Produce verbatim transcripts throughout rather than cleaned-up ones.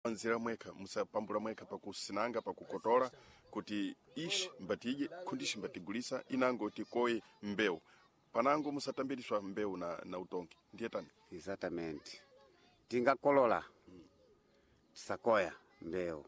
anzira mweka musapambula mweka pakusinanga pakukotola kuti ishi mbatije kundishi mbatigulisa inango tikoye mbeu panango musatambiriswa mbeu na, na utongi ndiye tani exatamente tingakolola tisakoya mbeu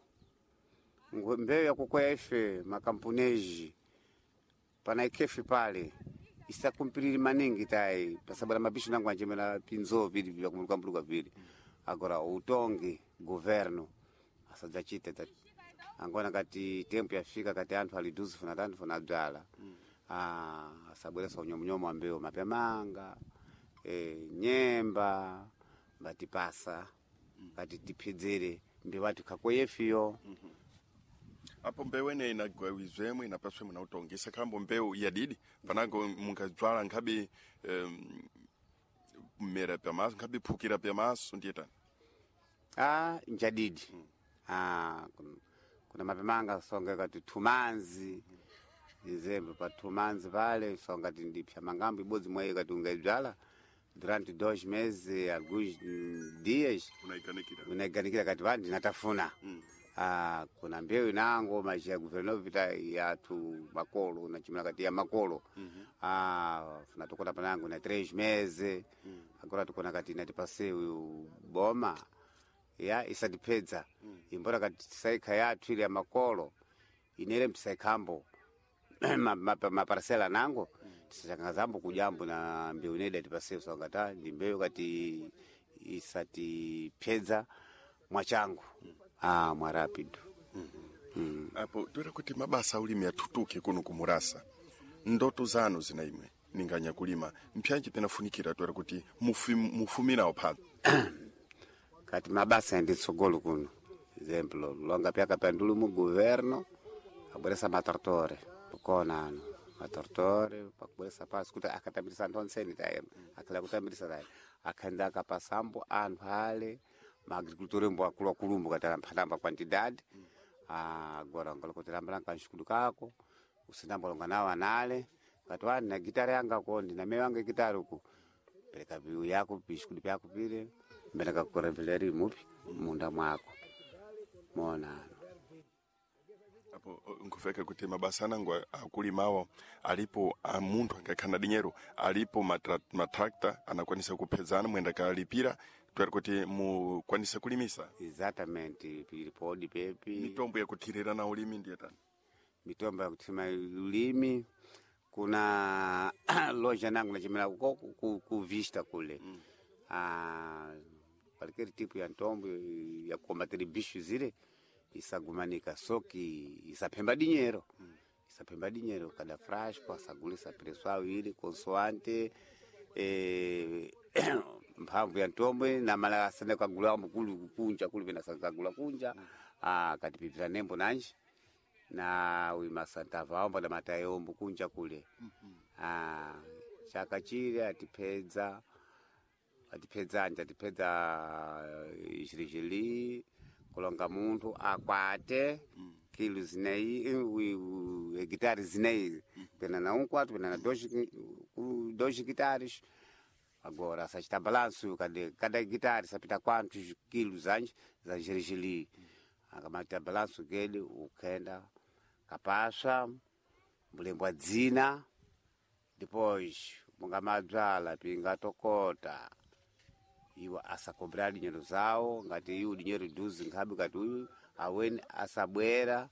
mbeu ya kukoya ife makampuneji pana ikefi pale isakumpiriri maningi tai pasabala mabisho nangu anjemela pinzo vili vya kumulukambuluka vili agora utongi governo asadzachita angona kati tempo yafika kati anthu aliduzi funa tantu funa bjala mm. ah asabwelesa unyomnyomo wa mbeu mapemanga e, nyemba batipasa mm. kati tipedzere mbeu watu kakoyefiyo mm -hmm. Apo mbeu ene inagwawizwemo inapaswe muna utongisa kambo mbeu yadidi panango mungajwala nkabi um, mera pya maso nkabi pukira pya maso ndiye tani ah njadidi mm. ah kuna, kuna mapemanga songa kati tumanzi dizembe pa tumanzi pale songa tindipya mangambo ibodzi mwaye kati ungajwala durante dois meses alguns dias unaikanikira unaikanikira kati vandi natafuna mm. Ah, kuna mbeu nango maisha ya guvernor vita ya tu makolo na chimila kati ya makolo mm -hmm. ah tunatokota panango na três meses mm. agora tukona kati na tipase boma ya isadipedza mm. imbora kati saika ya tu ile ya makolo inere msaikambo ma, ma, ma parcela nango mm. tisakangazambo kujambo na mbeu neda tipase songata ndi mbeu kati isatipedza mwachangu mm. Ah, mwa rapido. Mm -hmm. mm. Apo, tuwera kuti mabasa ulimi ya tutuke kuno kumurasa. Ndoto zanu zinaimwe, ninganya kulima. Mpyanji penafunikira tuwera kuti mufumina opadu. Kati mabasa ya nditsogolo kuno. Exemplo, longa pia kapandulu mu governo, kaburesa matortore. Tukona ano. Matortore, pakuburesa pasu, kuta akatamilisa ndonseni taema. Akala kutamilisa taema. Akanda kapasambo, anu hale, ma agriculture mbo kulwa kulumbu katala mpatamba quantidade mm. agora ngalo kotelamba kanshikudu kako usinamba longa nawa nale katwani na gitara yanga kondi na meyo yanga gitara uku peleka biu yako bishikudu yako pile mbele ka koreveleri mupi munda mwako mona apo nkufeka kuti mabasa nangu akulimawo alipo muntu angakana dinyero alipo matrakta anakwanisa kupezana mwenda kalipira tuwera kuti mu kwanisa kulimisa exatamente pilipodi pepi mitombo ya kutirira na ulimi ndiye tani mitombo ya kutima ulimi kuna loja nangu na chimela ku, ku, ku vista kule mm. ah qualquer tipo ya ntombo ya combater bicho zile isagumanika soki isapemba dinheiro mm. isapemba dinheiro cada frasco asagulisa preço ile consoante eh mphamvu ya ntombe na mala asane kagula mukulu kunja kuli vena sakagula kunja mm. ah kati pipira nembo nanji na wima Santa Vaomba na matayombo kunja kule mm -hmm. ah chaka chile atipedza atipedza anja atipedza jirijili kulonga muntu akwate mm. kilo zinei hectare zinei mm. pena na um quatro pena na dois dois hectares agora essa está balanço cada cada hectare sapita quantos quilos antes za jirijili mm. akamata balanço gele ukenda kapasha mulembwa dzina depois mungamadzala pinga tokota iwa asakobra dinheiro zao ngati iu dinheiro duzi ngabe kati uyu aweni asabwera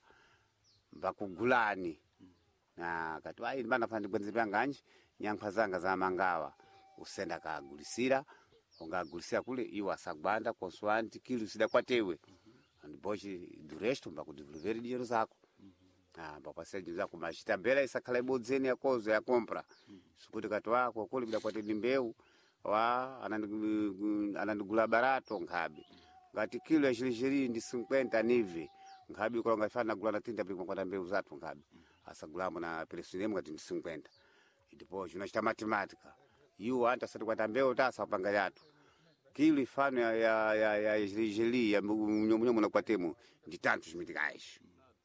mbakugulani na kati ai bana fandi bwenzi panganje nyankha zanga za mangawa usenda kagulisira ungagulisira kule iwa asagwanda consoante kilo sida kwatewe ndibochi du resto mbakudevolver dinheiro zako ah mbapasela dinheiro zako machita mbela isakhala ibodzeni yakozo ya compra sukuti kati wako kule bila kwatedi mbeu wa anandigula barato ngabe ngati kilo ya shilingi ndi cinquenta nive ngabe kwa ngafana gula na tinda biko kwa mbeu zatu ngabe asagulamo na presinemo ngati ndi cinquenta ndipo unachita matematika yu anta sati kwa mbeu tasa panga yatu kilo ifano ya ya ya, ya shilingi ya mnyomunyomo na kwatemo ndi tantos mitikais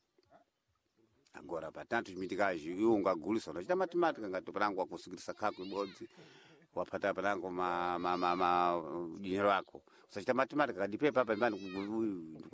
agora pa tantos mitikais yu ngagulisa unachita matematika ngati panango akusikirisa kako ibodzi wapata panango ma ma ma, ma dinheiro yako usachita matematika kadipe papa mbani